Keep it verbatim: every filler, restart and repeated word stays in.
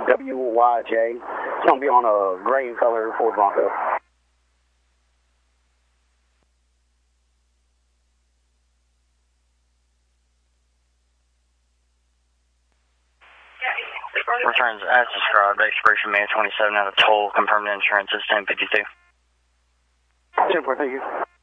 W Y J. It's going to be on a gray color Ford Bronco. Returns as described, expiration May twenty-seventh, out of toll, confirmed insurance is ten fifty-two. ten four, thank you.